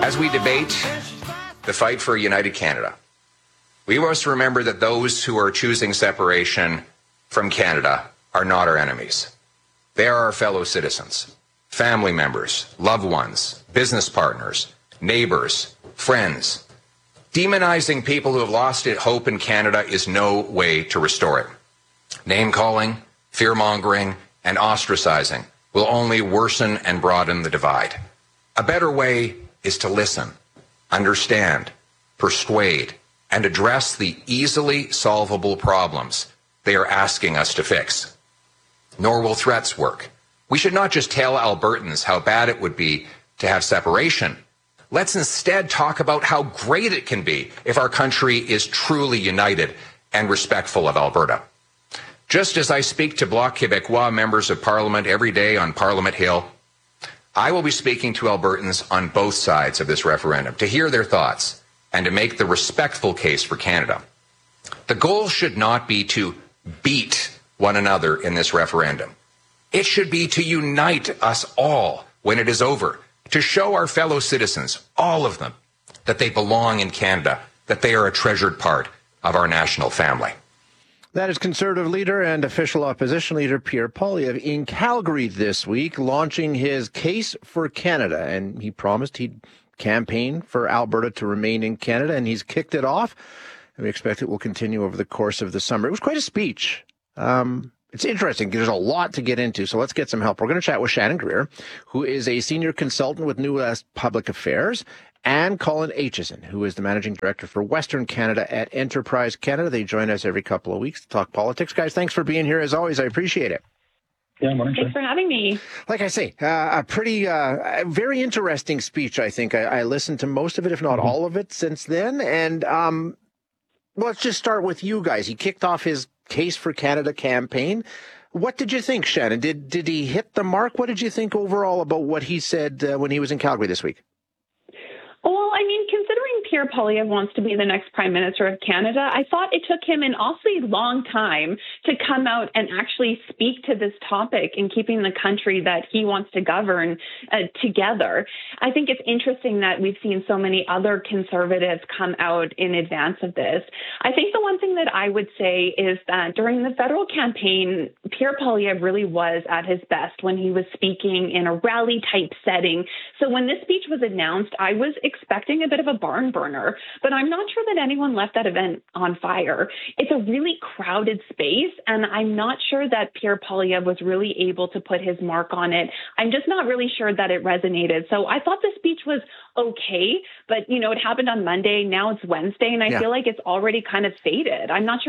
As we debate the fight for a united Canada, we must remember that those who are choosing separation from Canada are not our enemies. They are our fellow citizens, family members, loved ones, business partners, neighbors, friends. Demonizing people who have lost hope in Canada is no way to restore it. Name-calling, fear-mongering, and ostracizing will only worsen and broaden the divide. A better way is to listen, understand, persuade, and address the easily solvable problems they are asking us to fix. Nor will threats work. We should not just tell Albertans how bad it would be to have separation. Let's instead talk about how great it can be if our country is truly united and respectful of Alberta. Just as I speak to Bloc Québécois members of Parliament every day on Parliament Hill, I will be speaking to Albertans on both sides of this referendum to hear their thoughts and to make the respectful case for Canada. The goal should not be to beat one another in this referendum. It should be to unite us all when it is over, to show our fellow citizens, all of them, that they belong in Canada, that they are a treasured part of our national family. That is Conservative leader and official opposition leader Pierre Poilievre in Calgary this week, launching his case for Canada. And he promised he'd campaign for Alberta to remain in Canada, and he's kicked it off. And we expect it will continue over the course of the summer. It was quite a speech. It's interesting. There's a lot to get into, so let's get some help. We're going to chat with Shannon Greer, who is a senior consultant with New West Public Affairs, and Colin Aitchison, who is the managing director for Western Canada at Enterprise Canada. They join us every couple of weeks to talk politics. Guys, thanks for being here as always. I appreciate it. Yeah, morning. Thanks for having me. Like I say, a pretty, very interesting speech, I think. I listened to most of it, if not all of it, since then. And let's just start with you guys. He kicked off his Case for Canada campaign. What did you think, Shannon? Did he hit the mark? What did you think overall about what he said when he was in Calgary this week? Well, I mean, considering Pierre Poilievre wants to be the next Prime Minister of Canada, I thought it took him an awfully long time to come out and actually speak to this topic in keeping the country that he wants to govern together. I think it's interesting that we've seen so many other Conservatives come out in advance of this. I think the one thing that I would say is that during the federal campaign, Pierre Poilievre really was at his best when he was speaking in a rally-type setting. So when this speech was announced, I was expecting a bit of a barn burner, but I'm not sure that anyone left that event on fire. It's a really crowded space, and I'm not sure that Pierre Poilievre was really able to put his mark on it. I'm just not really sure that it resonated. So I thought the speech was okay, but, you know, it happened on Monday. Now it's Wednesday, and I feel like it's already kind of faded. I'm not sure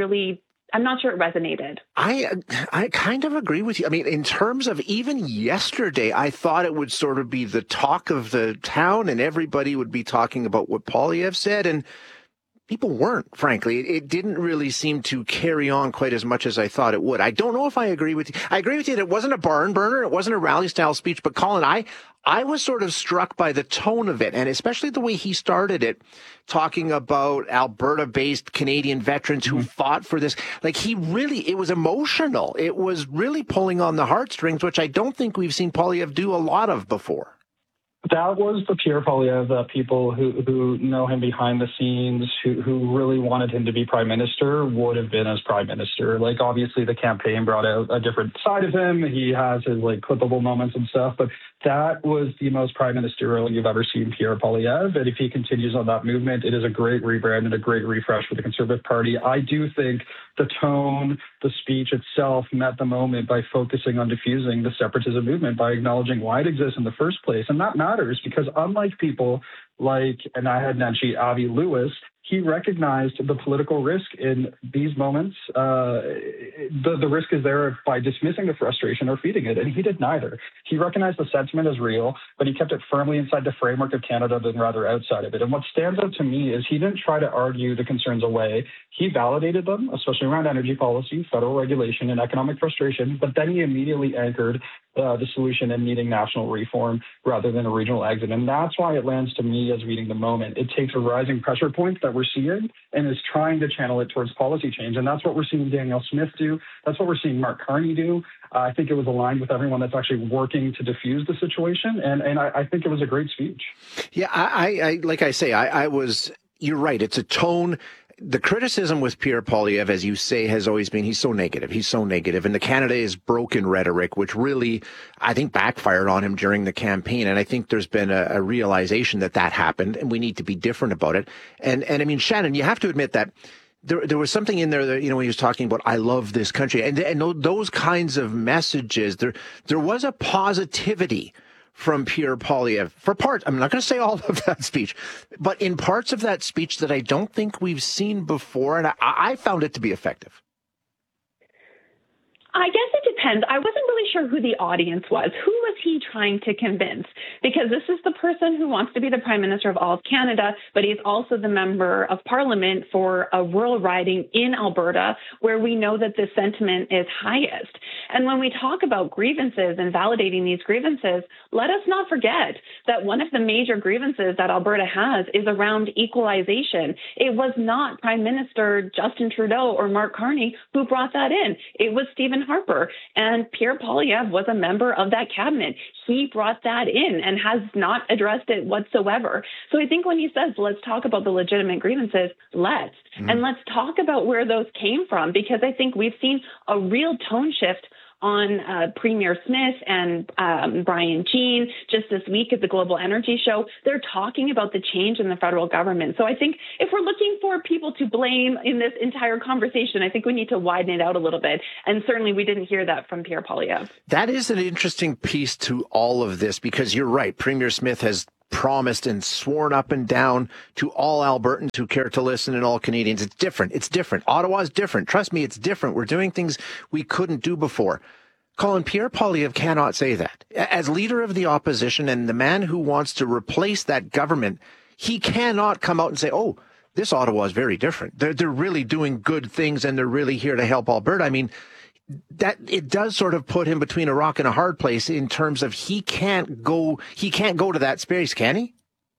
it resonated. I kind of agree with you. I mean, in terms of even yesterday, I thought it would sort of be the talk of the town and everybody would be talking about what Poilievre said, and people weren't, frankly. It didn't really seem to carry on quite as much as I thought it would. I don't know if I agree with you. I agree with you that it wasn't a barn burner. It wasn't a rally-style speech. But, Colin, I was sort of struck by the tone of it, and especially the way he started it, talking about Alberta-based Canadian veterans who fought for this. Like, it was emotional. It was really pulling on the heartstrings, which I don't think we've seen Poilievre do a lot of before. That was the Pierre Poilievre, people who know him behind the scenes, who really wanted him to be Prime Minister, would have been as Prime Minister. Like, obviously, the campaign brought out a different side of him. He has his, like, clippable moments and stuff, but that was the most Prime Ministerial you've ever seen Pierre Poilievre. And if he continues on that movement, it is a great rebrand and a great refresh for the Conservative Party. I do think the tone, the speech itself met the moment by focusing on diffusing the separatism movement, by acknowledging why it exists in the first place. And that matters because unlike people like Anahead Nenshi, Avi Lewis, he recognized the political risk in these moments. The risk is there by dismissing the frustration or feeding it, and he did neither. He recognized the sentiment as real, but he kept it firmly inside the framework of Canada than rather outside of it. And what stands out to me is he didn't try to argue the concerns away. He validated them, especially around energy policy, federal regulation, and economic frustration, but then he immediately anchored the solution in needing national reform rather than a regional exit. And that's why it lands to me as reading the moment. It takes a rising pressure point that we're seeing and is trying to channel it towards policy change. And that's what we're seeing Danielle Smith do. That's what we're seeing Mark Carney do. I think it was aligned with everyone that's actually working to diffuse the situation. And I think it was a great speech. Yeah, I like I say, I was, you're right. It's a tone. The criticism with Pierre Poilievre, as you say, has always been he's so negative. He's so negative. And the Canada is broken rhetoric, which really, I think, backfired on him during the campaign. And I think there's been a realization that happened and we need to be different about it. And I mean, Shannon, you have to admit that there was something in there that, when he was talking about, I love this country. And those kinds of messages, there was a positivity from Pierre Poilievre for parts. I'm not going to say all of that speech, but in parts of that speech that I don't think we've seen before, and I found it to be effective. I guess it depends. I wasn't really sure who the audience was. Who was he trying to convince? Because this is the person who wants to be the Prime Minister of all of Canada, but he's also the member of Parliament for a rural riding in Alberta, where we know that the sentiment is highest. And when we talk about grievances and validating these grievances, let us not forget that one of the major grievances that Alberta has is around equalization. It was not Prime Minister Justin Trudeau or Mark Carney who brought that in. It was Stephen Harper. And Pierre Poilievre was a member of that cabinet. He brought that in and has not addressed it whatsoever. So I think when he says, let's talk about the legitimate grievances, and let's talk about where those came from, because I think we've seen a real tone shift on Premier Smith and Brian Jean just this week at the Global Energy Show. They're talking about the change in the federal government. So I think if we're looking for people to blame in this entire conversation, I think we need to widen it out a little bit. And certainly we didn't hear that from Pierre Poilievre. That is an interesting piece to all of this, because you're right. Premier Smith has promised and sworn up and down to all Albertans who care to listen and all Canadians. It's different. It's different. Ottawa's different. Trust me, it's different. We're doing things we couldn't do before. Colin, Pierre Poilievre cannot say that. As leader of the opposition and the man who wants to replace that government, he cannot come out and say, oh, this Ottawa is very different. They're really doing good things and they're really here to help Alberta. I mean, that it does sort of put him between a rock and a hard place in terms of he can't go to that space, can he?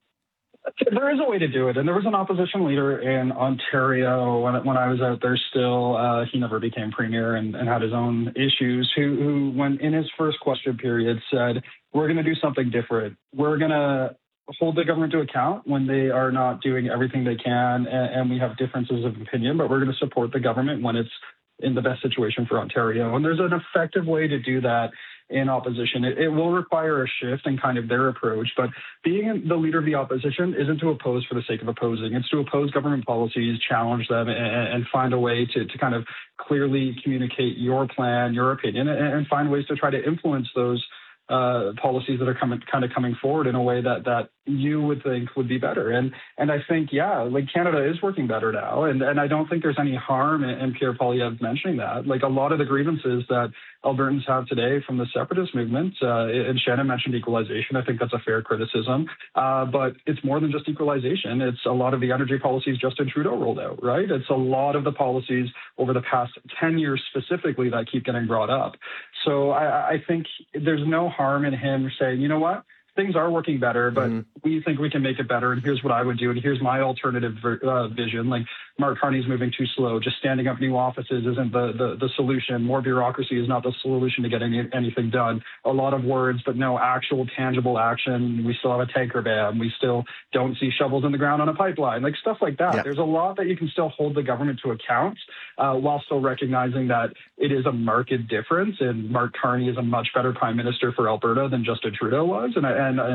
There is a way to do it. And there was an opposition leader in Ontario when I was out there still. He never became premier and had his own issues, who, when in his first question period, said, we're going to do something different. We're going to hold the government to account when they are not doing everything they can, and we have differences of opinion, but we're going to support the government when it's in the best situation for Ontario. And there's an effective way to do that in opposition. It will require a shift in kind of their approach, but being the leader of the opposition isn't to oppose for the sake of opposing. It's to oppose government policies, challenge them, and find a way to kind of clearly communicate your plan, your opinion, and find ways to try to influence those policies that are coming forward in a way that you would think would be better. And I think, like Canada is working better now. And I don't think there's any harm in Pierre Poilievre mentioning that. Like a lot of the grievances that Albertans have today from the separatist movement, and Shannon mentioned equalization. I think that's a fair criticism. But it's more than just equalization. It's a lot of the energy policies Justin Trudeau rolled out, right? It's a lot of the policies over the past 10 years specifically that keep getting brought up. So I think there's no harm in him saying, you know what? Things are working better, but we think we can make it better. And here's what I would do. And here's my alternative vision. Like Mark Carney's moving too slow. Just standing up new offices isn't the solution. More bureaucracy is not the solution to getting anything done. A lot of words, but no actual tangible action. We still have a tanker ban. We still don't see shovels in the ground on a pipeline, like stuff like that. Yeah. There's a lot that you can still hold the government to account while still recognizing that it is a marked difference. And Mark Carney is a much better prime minister for Alberta than Justin Trudeau was. And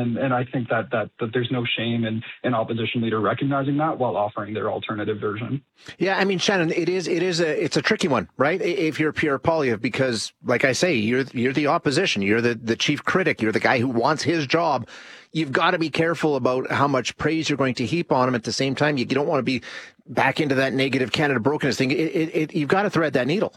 I think that there's no shame in an opposition leader recognizing that while offering their alternative version. Yeah, I mean, Shannon, it's a tricky one, right? If you're Pierre Poilievre, because like I say, you're the opposition, you're the chief critic, you're the guy who wants his job. You've got to be careful about how much praise you're going to heap on him. At the same time, you don't want to be back into that negative Canada brokenness thing. You've got to thread that needle.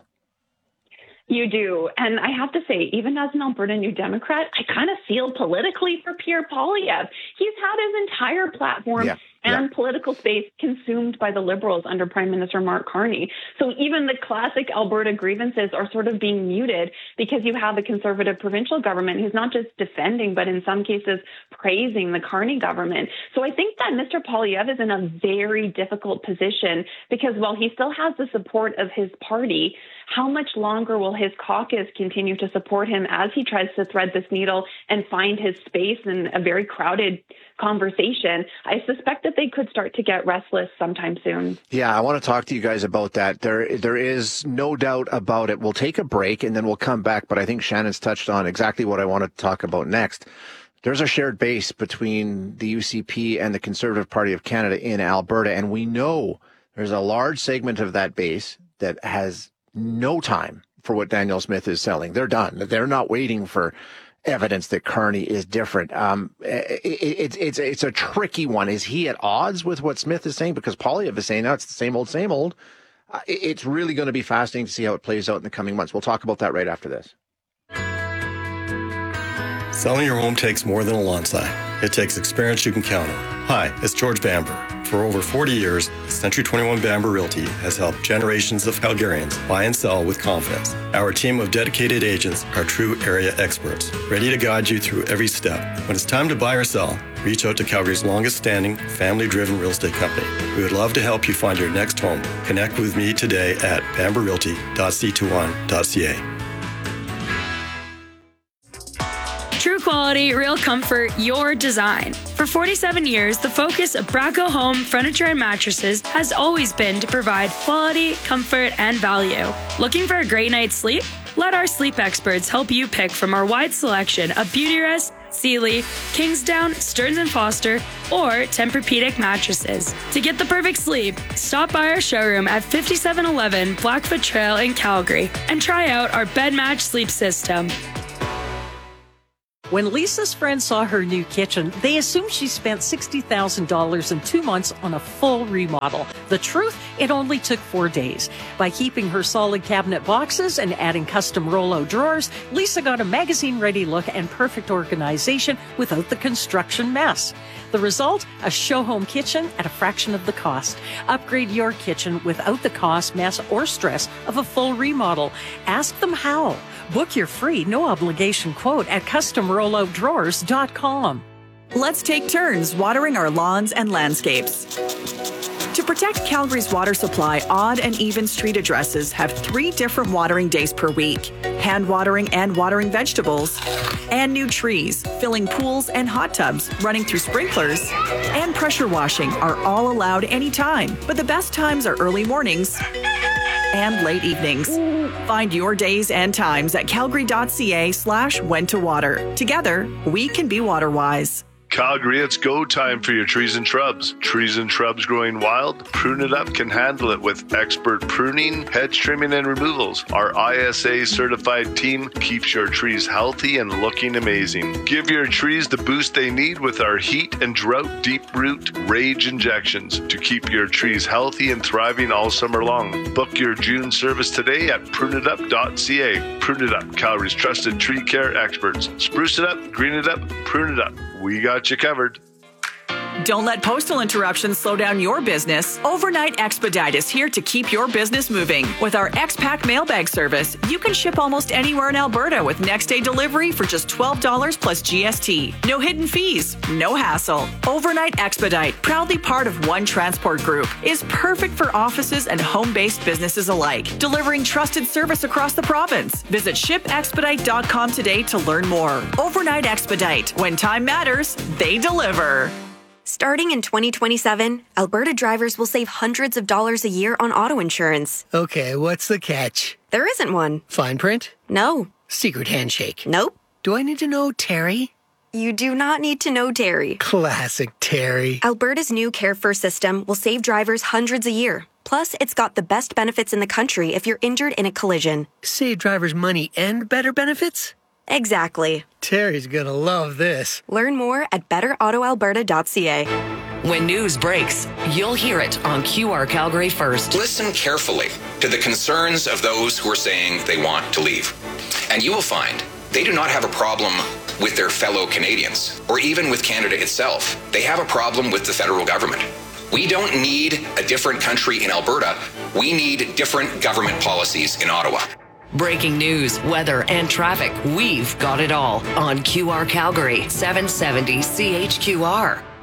You do. And I have to say, even as an Alberta New Democrat, I kind of feel politically for Pierre Poilievre. He's had his entire platform and political space consumed by the Liberals under Prime Minister Mark Carney. So even the classic Alberta grievances are sort of being muted because you have a Conservative provincial government who's not just defending, but in some cases praising the Carney government. So I think that Mr. Poilievre is in a very difficult position because while he still has the support of his party, how much longer will his caucus continue to support him as he tries to thread this needle and find his space in a very crowded conversation? I suspect that they could start to get restless sometime soon. Yeah, I want to talk to you guys about that. There is no doubt about it. We'll take a break and then we'll come back, but I think Shannon's touched on exactly what I want to talk about next. There's a shared base between the UCP and the Conservative Party of Canada in Alberta, and we know there's a large segment of that base that has no time for what Danielle Smith is selling. They're done. They're not waiting for evidence that Carney is different. It's a tricky one. Is he at odds with what Smith is saying? Because Poilievre is saying, no, it's the same old, same old. It's really going to be fascinating to see how it plays out in the coming months. We'll talk about that right after this. Selling your home takes more than a lawn sign. It takes experience you can count on. Hi, it's George Bamber. For over 40 years, Century 21 Bamber Realty has helped generations of Calgarians buy and sell with confidence. Our team of dedicated agents are true area experts, ready to guide you through every step. When it's time to buy or sell, reach out to Calgary's longest-standing, family-driven real estate company. We would love to help you find your next home. Connect with me today at bamberrealty.c21.ca. True quality, real comfort, your design. For 47 years, the focus of Braco Home Furniture and Mattresses has always been to provide quality, comfort, and value. Looking for a great night's sleep? Let our sleep experts help you pick from our wide selection of Beautyrest, Sealy, Kingsdown, Stearns & Foster, or Tempur-Pedic mattresses. To get the perfect sleep, stop by our showroom at 5711 Blackfoot Trail in Calgary and try out our Bed Match sleep system. When Lisa's friends saw her new kitchen, they assumed she spent $60,000 in 2 months on a full remodel. The truth, it only took 4 days. By keeping her solid cabinet boxes and adding custom Rollo drawers, Lisa got a magazine-ready look and perfect organization without the construction mess. The result? A show-home kitchen at a fraction of the cost. Upgrade your kitchen without the cost, mess, or stress of a full remodel. Ask them how. Book your free, no-obligation quote at CustomRolloutDrawers.com. Let's take turns watering our lawns and landscapes. To protect Calgary's water supply, odd and even street addresses have 3 different watering days per week. Hand watering and watering vegetables. And new trees, filling pools and hot tubs, running through sprinklers. And pressure washing are all allowed anytime, but the best times are early mornings and late evenings. Find your days and times at calgary.ca/when to water. Together, we can be water-wise. Calgary, it's go time for your trees and shrubs. Trees and shrubs growing wild? Prune It Up can handle it with expert pruning, hedge trimming, and removals. Our ISA certified team keeps your trees healthy and looking amazing. Give your trees the boost they need with our heat and drought deep root rage injections to keep your trees healthy and thriving all summer long. Book your June service today at pruneitup.ca. Prune It Up, Calgary's trusted tree care experts. Spruce it up, green it up, prune it up. We got you covered. Don't let postal interruptions slow down your business. Overnight Expedite is here to keep your business moving. With our X-Pack mailbag service, you can ship almost anywhere in Alberta with next-day delivery for just $12 plus GST. No hidden fees, no hassle. Overnight Expedite, proudly part of One Transport Group, is perfect for offices and home-based businesses alike, delivering trusted service across the province. Visit shipexpedite.com today to learn more. Overnight Expedite. When time matters, they deliver. Starting in 2027, Alberta drivers will save hundreds of dollars a year on auto insurance. Okay, what's the catch? There isn't one. Fine print? No. Secret handshake? Nope. Do I need to know Terry? You do not need to know Terry. Classic Terry. Alberta's new Care First system will save drivers hundreds a year. Plus, it's got the best benefits in the country if you're injured in a collision. Save drivers money and better benefits? Exactly. Terry's gonna love this. Learn more at betterautoalberta.ca. When news breaks, you'll hear it on QR Calgary First. Listen carefully to the concerns of those who are saying they want to leave. And you will find They do not have a problem with their fellow Canadians or even with Canada itself. They have a problem with the federal government. We don't need a different country in Alberta. We need different government policies in Ottawa. Breaking news, weather, and traffic. We've got it all on QR Calgary 770 CHQR.